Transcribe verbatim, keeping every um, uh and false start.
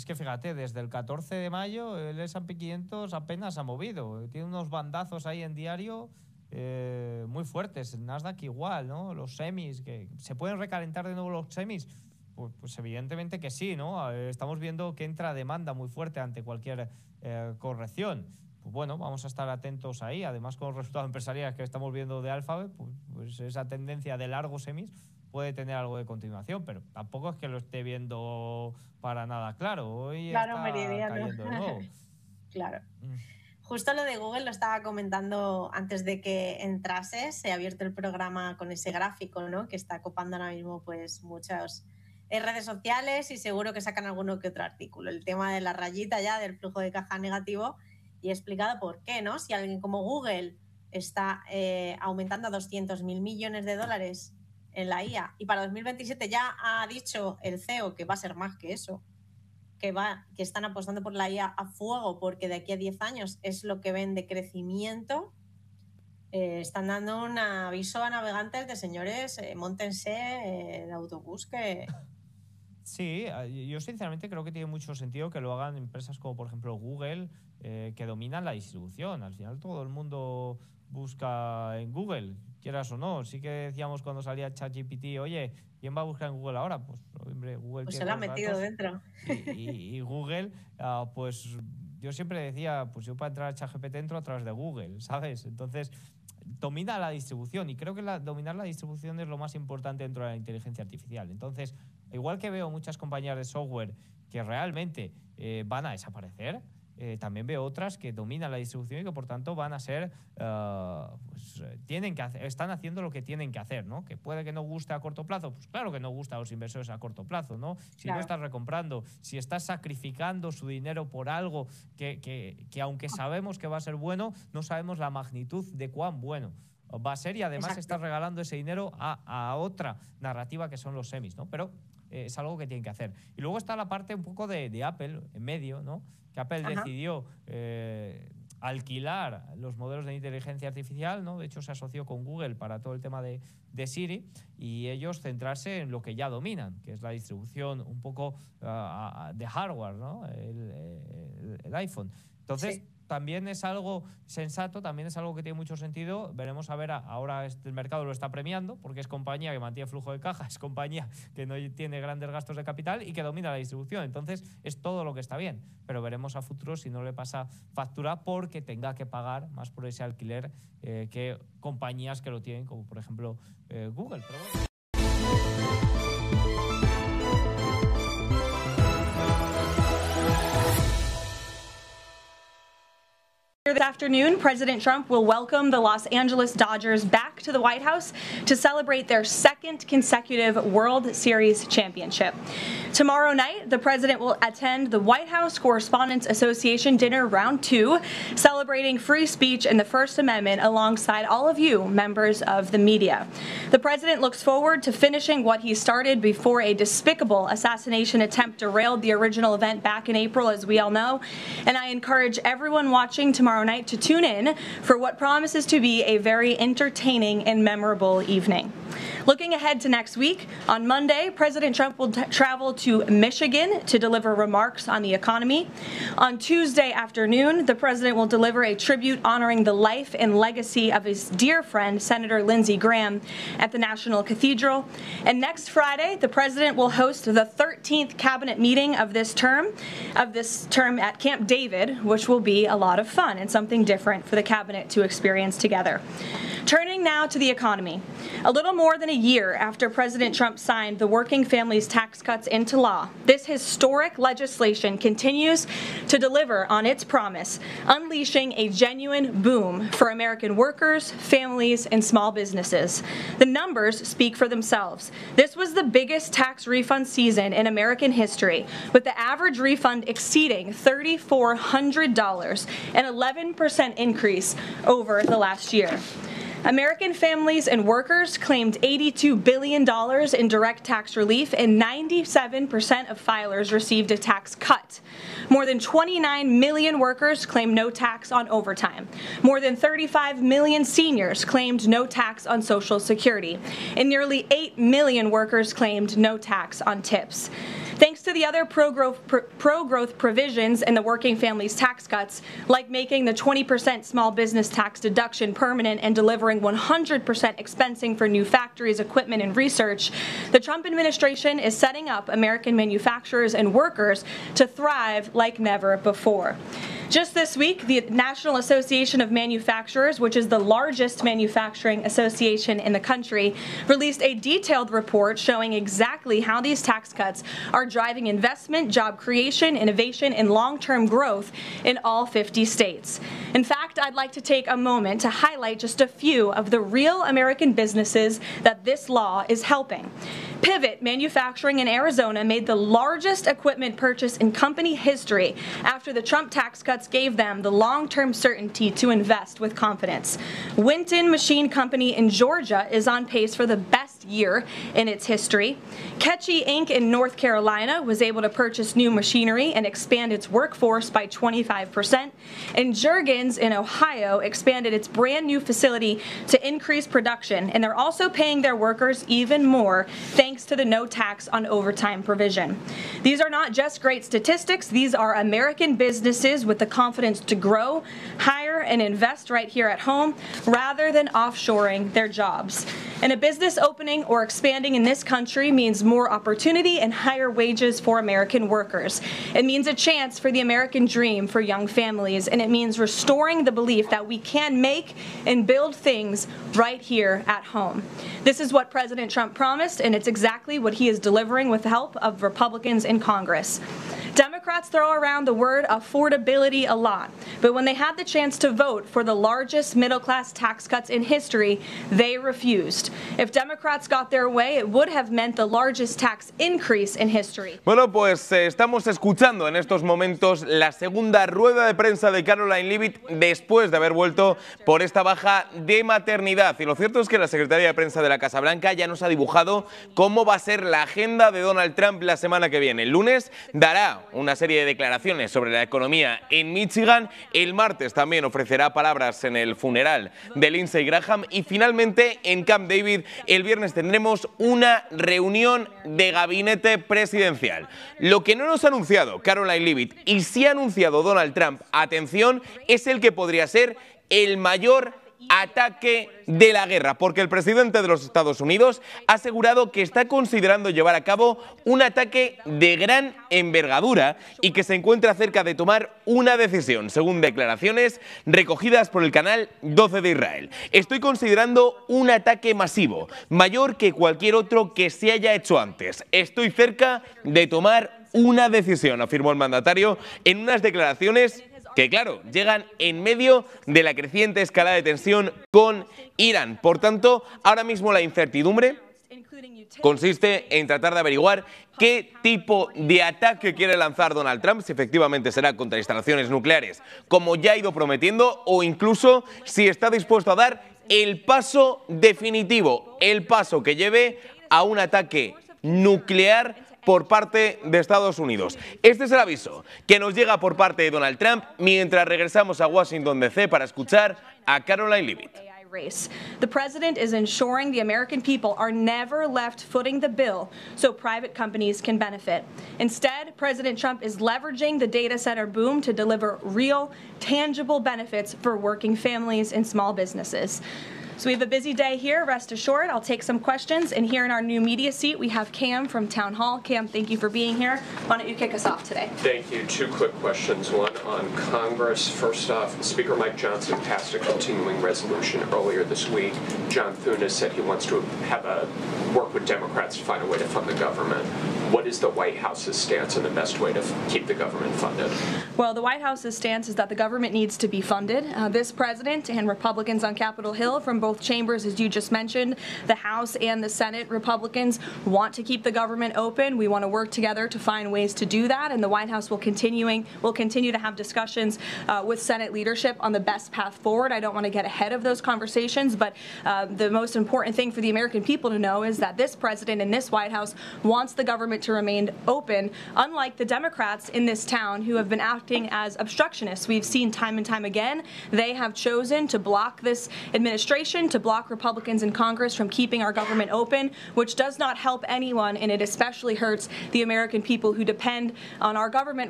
es que fíjate, desde el catorce de mayo el ese and pe quinientos apenas ha movido. Tiene unos bandazos ahí en diario eh, muy fuertes. El Nasdaq igual, ¿no? Los semis, que ¿se pueden recalentar de nuevo los semis? Pues, pues evidentemente que sí, ¿no? Estamos viendo que entra demanda muy fuerte ante cualquier eh, corrección. Pues bueno, vamos a estar atentos ahí. Además, con los resultados empresariales que estamos viendo de Alphabet, pues, pues esa tendencia de largos semis puede tener algo de continuación, pero tampoco es que lo esté viendo para nada claro. Hoy claro, está meridiano. cayendo de nuevo. Claro. Mm. Justo lo de Google lo estaba comentando antes de que entrases. Se ha abierto el programa con ese gráfico, ¿no? Que está copando ahora mismo pues muchas redes sociales y seguro que sacan alguno que otro artículo. El tema de la rayita ya del flujo de caja negativo y he explicado por qué, ¿no? Si alguien como Google está eh, aumentando a doscientos mil millones de dólares en la I A y para dos mil veintisiete ya ha dicho el C E O que va a ser más que eso, que, va, que están apostando por la I A a fuego porque de aquí a diez años es lo que ven de crecimiento, eh, están dando un aviso a navegantes de señores, eh, móntense eh, el autobús que... Sí, yo sinceramente creo que tiene mucho sentido que lo hagan empresas como por ejemplo Google, eh, que dominan la distribución. Al final todo el mundo busca en Google, quieras o no. Sí que decíamos cuando salía ChatGPT, oye, ¿quién va a buscar en Google ahora? Pues, hombre, Google pues tiene se lo ha los metido datos dentro. Y, y, y Google, uh, pues yo siempre decía, pues yo para entrar a ChatGPT entro a través de Google, ¿sabes? Entonces, domina la distribución y creo que la, dominar la distribución es lo más importante dentro de la inteligencia artificial. Entonces, igual que veo muchas compañías de software que realmente eh, van a desaparecer, eh, también veo otras que dominan la distribución y que por tanto van a ser, uh, pues tienen que hacer, están haciendo lo que tienen que hacer, ¿no? Que puede que no guste a corto plazo, pues claro que no gusta a los inversores a corto plazo, ¿no? Si claro. no estás recomprando, si estás sacrificando su dinero por algo que, que, que aunque sabemos que va a ser bueno, no sabemos la magnitud de cuán bueno va a ser y además Exacto. estás regalando ese dinero a, a otra narrativa que son los semis, ¿no? Pero eh, es algo que tienen que hacer. Y luego está la parte un poco de, de Apple en medio, ¿no? Que Apple Ajá. decidió eh, alquilar los modelos de inteligencia artificial, ¿no? De hecho, se asoció con Google para todo el tema de, de Siri y ellos centrarse en lo que ya dominan, que es la distribución un poco uh, de hardware, ¿no? El, el, el iPhone. Entonces, sí. también es algo sensato, también es algo que tiene mucho sentido. Veremos a ver, ahora el mercado lo está premiando porque es compañía que mantiene flujo de caja, es compañía que no tiene grandes gastos de capital y que domina la distribución. Entonces, es todo lo que está bien. Pero veremos a futuro si no le pasa factura porque tenga que pagar más por ese alquiler eh, que compañías que lo tienen, como por ejemplo eh, Google. Pero bueno. This afternoon, President Trump will welcome the Los Angeles Dodgers back to the White House to celebrate their second consecutive World Series championship. Tomorrow night, the president will attend the White House Correspondents Association Dinner Round two, celebrating free speech and the First Amendment alongside all of you, members of the media. The president looks forward to finishing what he started before a despicable assassination attempt derailed the original event back in April, as we all know, and I encourage everyone watching tomorrow night to tune in for what promises to be a very entertaining and memorable evening. Looking ahead to next week, on Monday, President Trump will t- travel to Michigan to deliver remarks on the economy. On Tuesday afternoon, the president will deliver a tribute honoring the life and legacy of his dear friend, Senator Lindsey Graham, at the National Cathedral. And next Friday, the president will host the thirteenth cabinet meeting of this term, of this term at Camp David, which will be a lot of fun and something different for the cabinet to experience together. Turning now to the economy. A little more than a year after President Trump signed the Working Families Tax Cuts into law, this historic legislation continues to deliver on its promise, unleashing a genuine boom for American workers, families, and small businesses. The numbers speak for themselves. This was the biggest tax refund season in American history, with the average refund exceeding three thousand four hundred dollars, an eleven percent increase over the last year. American families and workers claimed eighty-two billion dollars in direct tax relief, and ninety-seven percent of filers received a tax cut. More than twenty-nine million workers claimed no tax on overtime. More than thirty-five million seniors claimed no tax on Social Security. And nearly eight million workers claimed no tax on tips. Thanks Thanks to the other pro-growth pro-growth provisions in the Working Families tax cuts, like making the twenty percent small business tax deduction permanent and delivering one hundred percent expensing for new factories, equipment, and research, the Trump administration is setting up American manufacturers and workers to thrive like never before. Just this week, the National Association of Manufacturers, which is the largest manufacturing association in the country, released a detailed report showing exactly how these tax cuts are driving investment, job creation, innovation, and long-term growth in all fifty states. In fact, I'd like to take a moment to highlight just a few of the real American businesses that this law is helping. Pivot Manufacturing in Arizona made the largest equipment purchase in company history after the Trump tax cuts gave them the long-term certainty to invest with confidence. Winton Machine Company in Georgia is on pace for the best year in its history. Ketchy Incorporated in North Carolina was able to purchase new machinery and expand its workforce by twenty-five percent. And Juergens in Ohio expanded its brand new facility to increase production, and they're also paying their workers even more thanks to the no tax on overtime provision. These are not just great statistics, these are American businesses with the confidence to grow, hire, and invest right here at home rather than offshoring their jobs. And a business opening or expanding in this country means more opportunity and higher wages for American workers. It means a chance for the American dream for young families, and it means restoring the belief that we can make and build things right here at home. This is what President Trump promised, and it's exactly what he is delivering with the help of Republicans in Congress. Democrats throw around the word affordability a lot, but when they had the chance to vote for the largest middle-class tax cuts in history, they refused. If Democrats got their way, it would have meant the largest tax increase in history. Bueno, pues eh, estamos escuchando en estos momentos la segunda rueda de prensa de Caroline Leavitt después de haber vuelto por esta baja de maternidad. Y lo cierto es que la secretaria de prensa de la Casa Blanca ya nos ha dibujado cómo va a ser la agenda de Donald Trump la semana que viene. El lunes dará una serie de declaraciones sobre la economía en Michigan. El martes también ofrecerá palabras en el funeral de Lindsey Graham. Y finalmente en Camp David el viernes tendremos una reunión de gabinete presidencial. Lo que no nos ha anunciado Caroline Leavitt y sí ha anunciado Donald Trump, atención, es el que podría ser el mayor ataque de la guerra, porque el presidente de los Estados Unidos ha asegurado que está considerando llevar a cabo un ataque de gran envergadura y que se encuentra cerca de tomar una decisión, según declaraciones recogidas por el canal doce de Israel. Estoy considerando un ataque masivo, mayor que cualquier otro que se haya hecho antes. Estoy cerca de tomar una decisión, afirmó el mandatario en unas declaraciones que, claro, llegan en medio de la creciente escalada de tensión con Irán. Por tanto, ahora mismo la incertidumbre consiste en tratar de averiguar qué tipo de ataque quiere lanzar Donald Trump, si efectivamente será contra instalaciones nucleares, como ya ha ido prometiendo, o incluso si está dispuesto a dar el paso definitivo, el paso que lleve a un ataque nuclear por parte de Estados Unidos. Este es el aviso que nos llega por parte de Donald Trump mientras regresamos a Washington D C para escuchar a Caroline Leavitt. Race. The president is ensuring the American people are never left footing the bill so private companies can benefit. Instead, President Trump is leveraging the data center boom to deliver real, tangible benefits for working families and small businesses. So we have a busy day here, rest assured. I'll take some questions. And here in our new media seat, we have Cam from Town Hall. Cam, thank you for being here. Why don't you kick us off today? Thank you. Two quick questions. One on Congress. First off, Speaker Mike Johnson passed a continuing resolution earlier this week. John Thune has said he wants to have a work with Democrats to find a way to fund the government. What is the White House's stance on the best way to keep the government funded? Well, the White House's stance is that the government needs to be funded. Uh, this president and Republicans on Capitol Hill from both chambers, as you just mentioned, the House and the Senate Republicans want to keep the government open. We want to work together to find ways to do that, and the White House will continuing will continue to have discussions uh, with Senate leadership on the best path forward. I don't want to get ahead of those conversations, but uh, the most important thing for the American people to know is that this president and this White House wants the government government to remain open, unlike the Democrats in this town who have been acting as obstructionists. We've seen time and time again, they have chosen to block this administration, to block Republicans in Congress from keeping our government open, which does not help anyone, and it especially hurts the American people who depend on our government